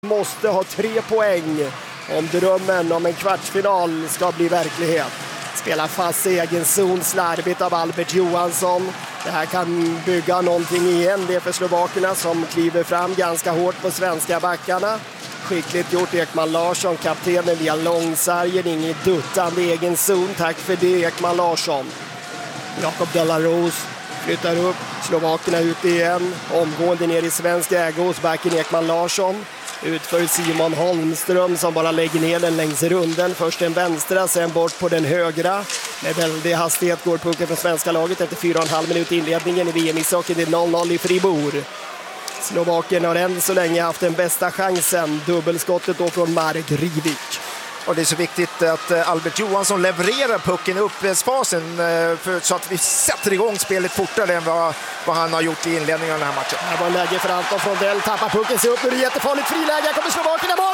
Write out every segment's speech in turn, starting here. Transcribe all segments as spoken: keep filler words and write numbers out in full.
Måste ha tre poäng om drömmen om en kvartsfinal ska bli verklighet. Spelar fast i egen zon, slarvigt av Albert Johansson. Det här kan bygga någonting igen, det för slovakerna som kliver fram ganska hårt på svenska backarna. Skickligt gjort Ekman Larsson, kaptenen via långsargen, inget duttande i egen zon. Tack för det Ekman Larsson. Jakob Delarose flyttar upp, slovakerna ut igen. Omgående ner i svensk ägo hos backen Ekman Larsson. Utför Simon Holmström som bara lägger ner den längs runden. Först den vänstra, sen bort på den högra. Med väldig hastighet går pucken från svenska laget efter fyra och en halv minut inledningen i V M-ishockey. Det är noll noll i Fribourg. Slovakien har än så länge haft den bästa chansen. Dubbelskottet då från Marek Rivik. Och det är så viktigt att Albert Johansson levererar pucken i uppspelsfasen så att vi sätter igång spelet fortare än vad, vad han har gjort i inledningen av den här matchen. Det var en läge för Anton Frondell, tappar pucken sig upp, nu är det jättefarligt friläge, här kommer Slovakien i mål!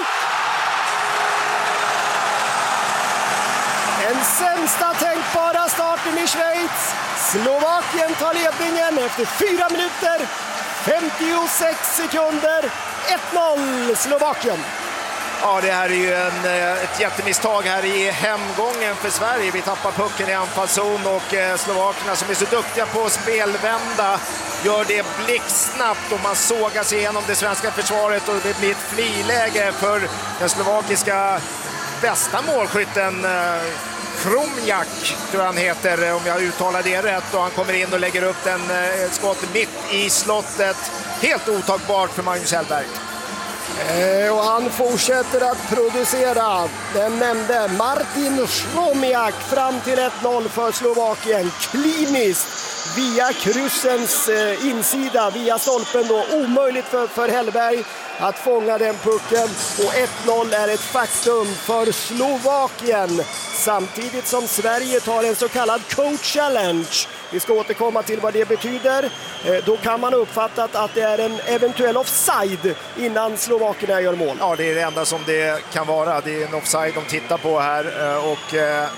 Den sämsta tänkbara starten i Schweiz. Slovakien tar ledningen efter fyra minuter, femtiosex sekunder, ett noll Slovakien. Ja, det här är ju en, ett jättemisstag här i hemgången för Sverige. Vi tappar pucken i anfallszon och eh, slovakerna som är så duktiga på att spelvända gör det blixtsnabbt och man sågar sig igenom det svenska försvaret och det blir ett friläge för den slovakiska bästa målskytten eh, Krumjak, tror han heter, om jag uttalar det rätt, och han kommer in och lägger upp den eh, skott mitt i slottet. Helt otagbart för Magnus Hellberg. Och han fortsätter att producera. Den nämnde Martin Sromiak fram till ett noll för Slovakien. Kliniskt via kryssens insida, via stolpen då. Omöjligt för, för Hellberg att fånga den pucken. Och ett noll är ett faktum för Slovakien. Samtidigt som Sverige tar en så kallad coach challenge. Vi ska återkomma till vad det betyder. Då kan man uppfatta att det är en eventuell offside innan slovakerna gör mål. Ja, det är det enda som det kan vara. Det är en offside de tittar på här och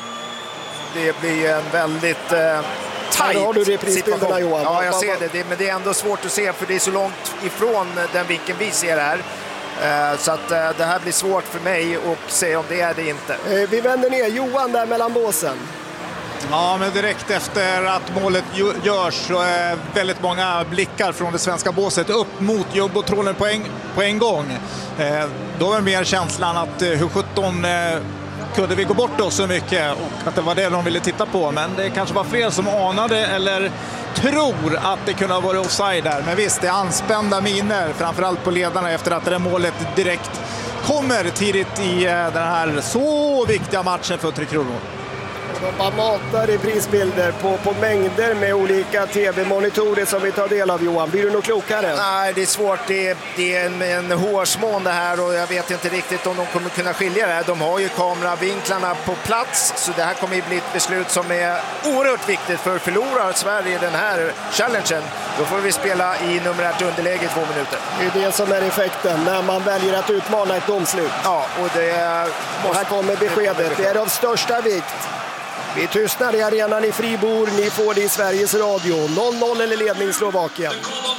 det blir en väldigt tajt har du reprisbilderna, Johan. Ja, jag ser det. Men det är ändå svårt att se för det är så långt ifrån den vinkeln vi ser här. Så att det här blir svårt för mig att se om det är det inte. Vi vänder ner Johan där mellan båsen. Ja, men direkt efter att målet görs så är väldigt många blickar från det svenska båset upp mot jumbotronen på en, på en gång. Eh, då är mer känslan att eh, hur sjutton eh, kunde vi gå bort då så mycket och att det var det de ville titta på. Men det kanske var fler som anade eller tror att det kunde ha varit offside där. Men visst, det är anspända miner, framförallt på ledarna efter att det där målet direkt kommer tidigt i eh, den här så viktiga matchen för Tre Kronor. De bara matar i prisbilder på, på mängder med olika tv-monitorer som vi tar del av, Johan. Blir du nog klokare? Nej, det är svårt. Det är, det är en, en hårsmån det här och jag vet inte riktigt om de kommer kunna skilja det här. De har ju kameravinklarna på plats så det här kommer ju bli ett beslut som är oerhört viktigt för förlorar Sverige den här challengen. Då får vi spela i numerärt underläge i två minuter. Det är det som är effekten när man väljer att utmana ett domslut. Ja, och det och här kommer beskedet. Det är av största vikt. Vi tystnar i arenan i Fribourg. Ni får det i Sveriges Radio. noll noll eller ledning Slovakien.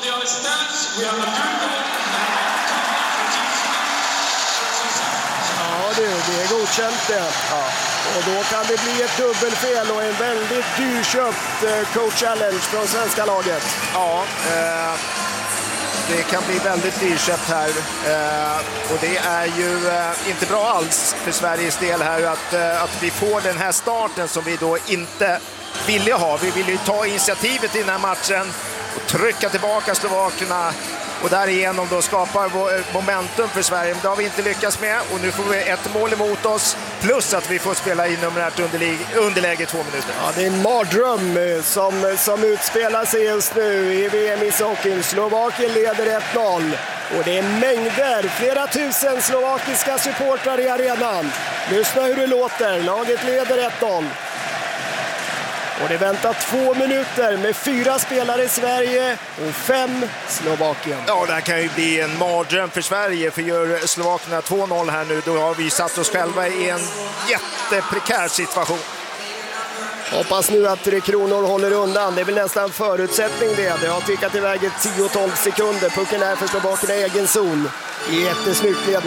Ja du, det är godkänt det. Ja. Och då kan det bli ett dubbelfel och en väldigt dyrköpt coach challenge från svenska laget. Ja, eh... det kan bli väldigt dyrköpt här eh, och det är ju eh, inte bra alls för Sveriges del här att, eh, att vi får den här starten som vi då inte ville ha. Vi vill ju ta initiativet i den här matchen och trycka tillbaka slovakerna och därigenom då skapar momentum för Sverige. Men det har vi inte lyckats med och nu får vi ett mål emot oss plus att vi får spela i numerärt underläge, underläge i två minuter. Ja, det är en mardröm som, som utspelar sig just nu i V M-ishockeyn. Slovakien leder ett noll och det är mängder, flera tusen slovakiska supportrar i arenan. Lyssna hur det låter, laget leder ett noll. Och det väntar två minuter med fyra spelare i Sverige och fem Slovakien. Ja, det här kan ju bli en mardröm för Sverige. För gör Slovakerna två noll här nu, då har vi satt oss själva i en jätteprekär situation. Hoppas nu att Tre Kronor håller undan. Det är väl nästan förutsättning det. Det har tickat iväg tio tolv sekunder. Pucken är för Slovakien i egen zon. Jättesnyggt ledning.